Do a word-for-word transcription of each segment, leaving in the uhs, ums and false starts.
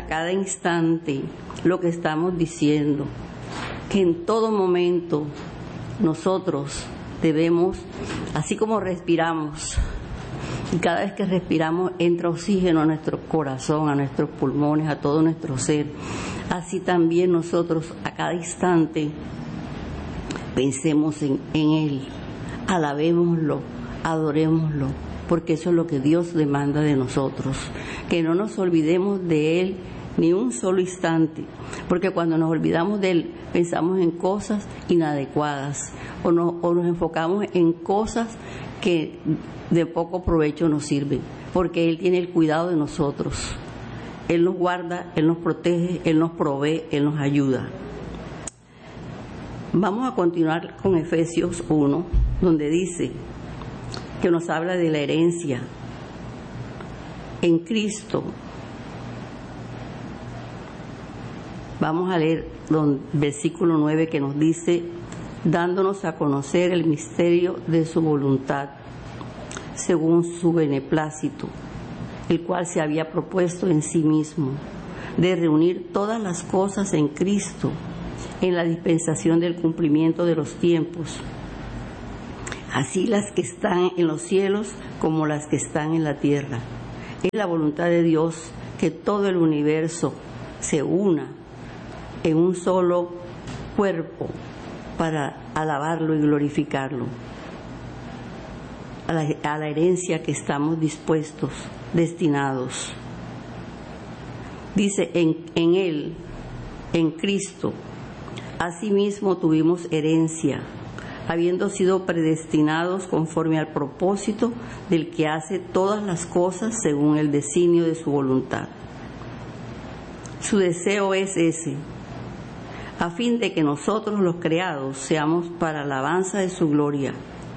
cada instante lo que estamos diciendo, que en todo momento nosotros debemos, así como respiramos, y cada vez que respiramos entra oxígeno a nuestro corazón, a nuestros pulmones, a todo nuestro ser, así también nosotros a cada instante pensemos en, en Él, alabémoslo, adorémoslo, porque eso es lo que Dios demanda de nosotros, que no nos olvidemos de Él ni un solo instante, porque cuando nos olvidamos de Él pensamos en cosas inadecuadas o, no, o nos enfocamos en cosas que de poco provecho nos sirven, porque Él tiene el cuidado de nosotros. Él nos guarda, Él nos protege, Él nos provee, Él nos ayuda. Vamos a continuar con Efesios uno, donde dice que nos habla de la herencia en Cristo. Vamos a leer el versículo nueve que nos dice, dándonos a conocer el misterio de su voluntad, según su beneplácito, el cual se había propuesto en sí mismo, de reunir todas las cosas en Cristo, en la dispensación del cumplimiento de los tiempos, así las que están en los cielos como las que están en la tierra. Es la voluntad de Dios que todo el universo se una en un solo cuerpo para alabarlo y glorificarlo, a la, a la herencia que estamos dispuestos, destinados. Dice, en, en Él, en Cristo, asimismo tuvimos herencia, habiendo sido predestinados conforme al propósito del que hace todas las cosas según el designio de su voluntad. Su deseo es ese, a fin de que nosotros los creados seamos para alabanza de su gloria.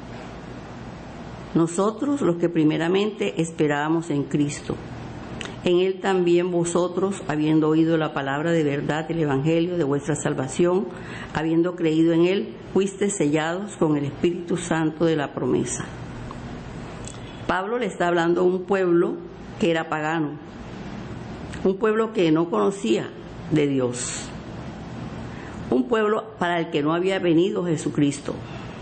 Nosotros los que primeramente esperábamos en Cristo. En Él también vosotros, habiendo oído la palabra de verdad del Evangelio de vuestra salvación, habiendo creído en Él, fuisteis sellados con el Espíritu Santo de la promesa. Pablo le está hablando a un pueblo que era pagano, un pueblo que no conocía de Dios, un pueblo para el que no había venido Jesucristo,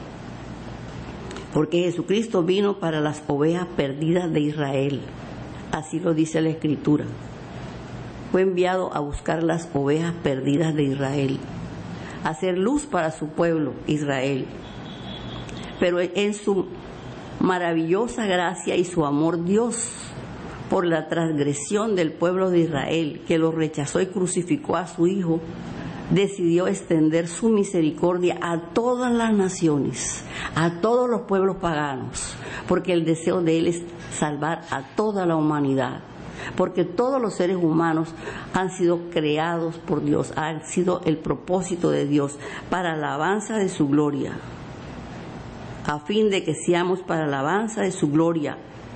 porque Jesucristo vino para las ovejas perdidas de Israel. Así lo dice la Escritura. Fue enviado a buscar las ovejas perdidas de Israel, a hacer luz para su pueblo, Israel. Pero en su maravillosa gracia y su amor, Dios, por la transgresión del pueblo de Israel, que lo rechazó y crucificó a su Hijo, decidió extender su misericordia a todas las naciones, a todos los pueblos paganos, porque el deseo de Él es salvar a toda la humanidad, porque todos los seres humanos han sido creados por Dios, han sido el propósito de Dios para alabanza de su gloria, a fin de que seamos para alabanza de su gloria,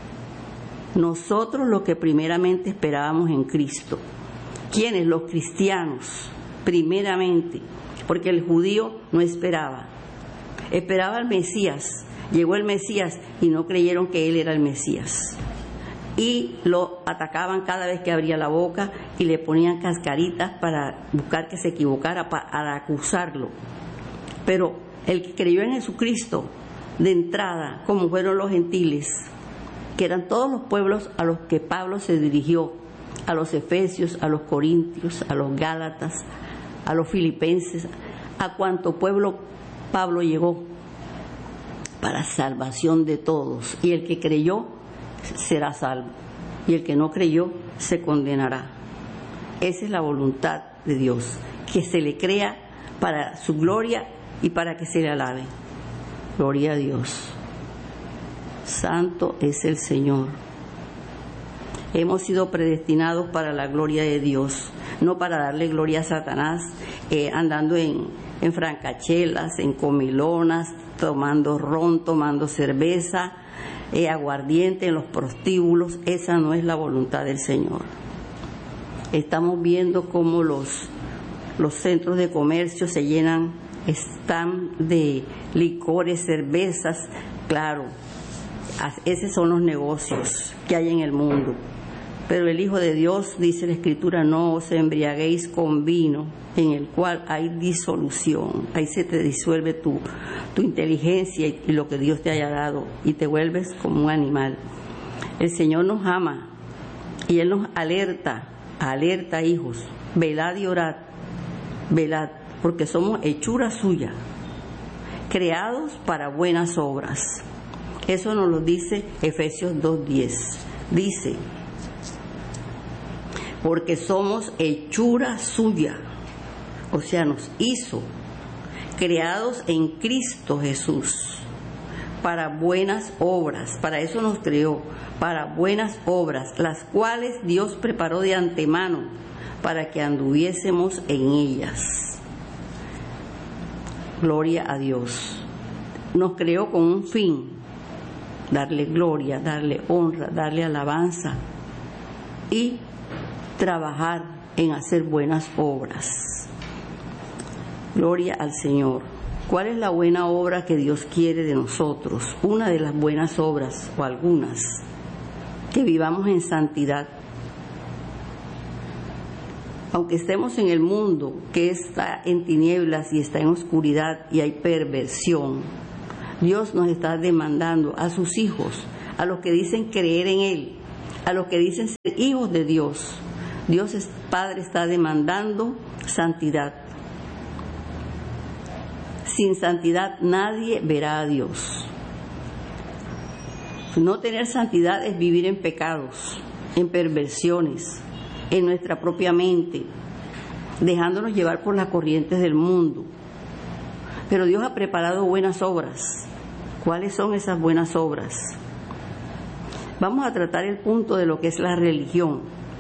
nosotros los que primeramente esperábamos en Cristo. ¿Quiénes? Los cristianos, primeramente, porque el judío no esperaba, esperaba al Mesías. Llegó el Mesías y no creyeron que Él era el Mesías. Y lo atacaban cada vez que abría la boca y le ponían cascaritas para buscar que se equivocara, para acusarlo. Pero el que creyó en Jesucristo, de entrada, como fueron los gentiles, que eran todos los pueblos a los que Pablo se dirigió, a los efesios, a los corintios, a los gálatas, a los filipenses, a cuanto pueblo Pablo llegó, para salvación de todos, y el que creyó será salvo, y el que no creyó se condenará. Esa es la voluntad de Dios, que se le crea para su gloria y para que se le alabe. Gloria a Dios. Santo es el Señor. Hemos sido predestinados para la gloria de Dios, no para darle gloria a Satanás, eh, andando en, en francachelas, en comilonas, tomando ron, tomando cerveza, eh, aguardiente en los prostíbulos. Esa no es la voluntad del Señor. Estamos viendo cómo los, los centros de comercio se llenan, están de licores, cervezas. Claro, esos son los negocios que hay en el mundo. Pero el Hijo de Dios, dice la Escritura, no os embriaguéis con vino, en el cual hay disolución. Ahí se te disuelve tu, tu inteligencia y, y lo que Dios te haya dado, y te vuelves como un animal. El Señor nos ama y Él nos alerta, alerta, hijos, velad y orad, velad, porque somos hechura suya, creados para buenas obras. Eso nos lo dice Efesios dos diez. Dice, porque somos hechura suya, o sea, nos hizo, creados en Cristo Jesús, para buenas obras. Para eso nos creó, para buenas obras, las cuales Dios preparó de antemano para que anduviésemos en ellas. Gloria a Dios. Nos creó con un fin, darle gloria, darle honra, darle alabanza y trabajar en hacer buenas obras. Gloria al Señor. ¿Cuál es la buena obra que Dios quiere de nosotros? Una de las buenas obras, o algunas, que vivamos en santidad. Aunque estemos en el mundo que está en tinieblas y está en oscuridad y hay perversión, Dios nos está demandando a sus hijos, a los que dicen creer en Él, a los que dicen ser hijos de Dios. Dios es Padre, está demandando santidad. Sin santidad nadie verá a Dios. No tener santidad es vivir en pecados, en perversiones, en nuestra propia mente, dejándonos llevar por las corrientes del mundo. Pero Dios ha preparado buenas obras. ¿Cuáles son esas buenas obras? Vamos a tratar el punto de lo que es la religión.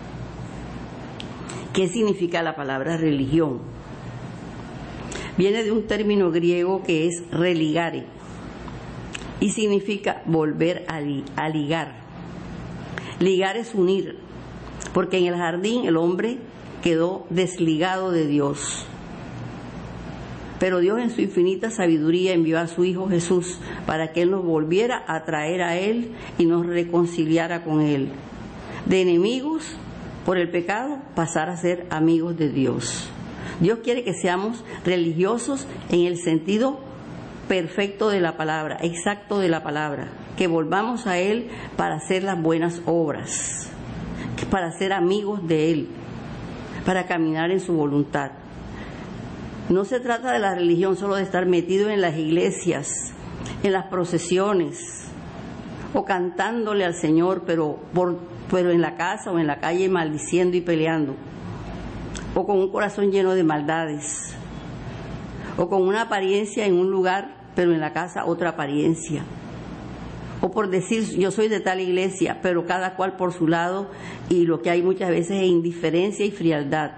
¿Qué significa la palabra religión? Viene de un término griego que es religare y significa volver a, li- a ligar. Ligar es unir, porque en el jardín el hombre quedó desligado de Dios. Pero Dios en su infinita sabiduría envió a su Hijo Jesús para que Él nos volviera a traer a Él y nos reconciliara con Él. De enemigos por el pecado, pasar a ser amigos de Dios. Dios quiere que seamos religiosos en el sentido perfecto de la palabra, exacto de la palabra, que volvamos a Él para hacer las buenas obras, para ser amigos de Él, para caminar en su voluntad. No se trata de la religión solo de estar metido en las iglesias, en las procesiones, o cantándole al Señor, pero, por, pero en la casa o en la calle maldiciendo y peleando, o con un corazón lleno de maldades, o con una apariencia en un lugar, pero en la casa otra apariencia, o por decir yo soy de tal iglesia, pero cada cual por su lado, y lo que hay muchas veces es indiferencia y frialdad.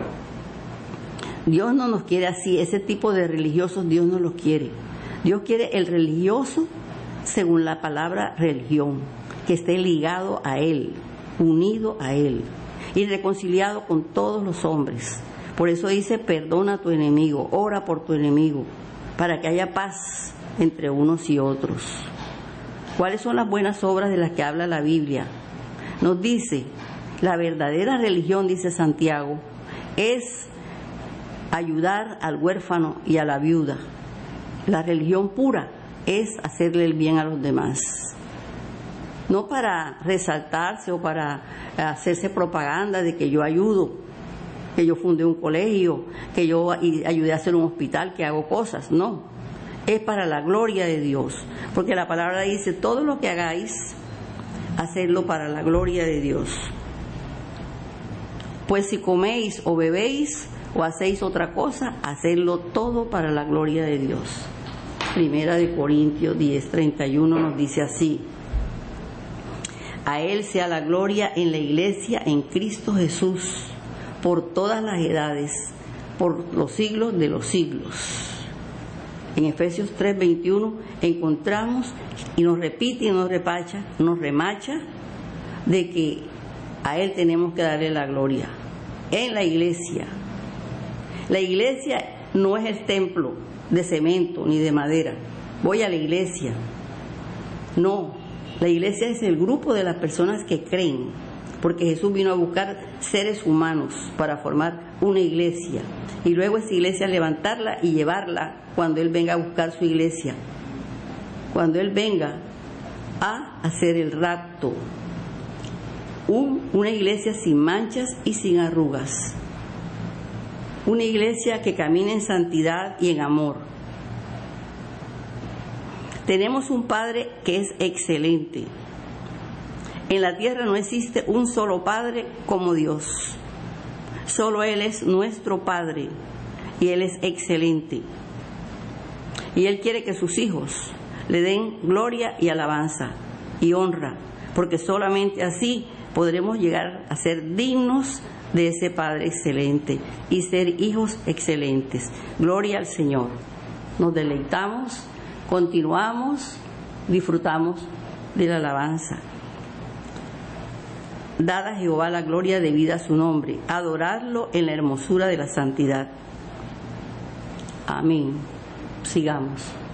Dios no nos quiere así, ese tipo de religiosos Dios no los quiere. Dios quiere el religioso según la palabra religión, que esté ligado a Él, unido a Él y reconciliado con todos los hombres. Por eso dice, perdona a tu enemigo, ora por tu enemigo, para que haya paz entre unos y otros. ¿Cuáles son las buenas obras de las que habla la Biblia? Nos dice, la verdadera religión, dice Santiago, es ayudar al huérfano y a la viuda. La religión pura es hacerle el bien a los demás. No para resaltarse o para hacerse propaganda de que yo ayudo, que yo fundé un colegio, que yo ayudé a hacer un hospital, que hago cosas. No, es para la gloria de Dios, porque la palabra dice, todo lo que hagáis, hacedlo para la gloria de Dios. Pues si coméis o bebéis o hacéis otra cosa, hacedlo todo para la gloria de Dios. Primera de Corintios diez, treinta y uno nos dice así: a Él sea la gloria en la iglesia, en Cristo Jesús, por todas las edades, por los siglos de los siglos. En Efesios tres, veintiuno encontramos y nos repite y nos repacha, nos remacha de que a Él tenemos que darle la gloria en la iglesia. La iglesia no es el templo de cemento ni de madera. Voy a la iglesia. No, la iglesia es el grupo de las personas que creen, porque Jesús vino a buscar seres humanos para formar una iglesia y luego esa iglesia levantarla y llevarla cuando Él venga a buscar su iglesia, cuando Él venga a hacer el rapto. Un, una iglesia sin manchas y sin arrugas, una iglesia que camine en santidad y en amor. Tenemos un Padre que es excelente. En la tierra no existe un solo Padre como Dios. Solo Él es nuestro Padre y Él es excelente. Y Él quiere que sus hijos le den gloria y alabanza y honra, porque solamente así podremos llegar a ser dignos de ese Padre excelente y ser hijos excelentes. Gloria al Señor. Nos deleitamos, continuamos, disfrutamos de la alabanza. Dad a Jehová la gloria debida a su nombre, adorarlo en la hermosura de la santidad. Amén. Sigamos.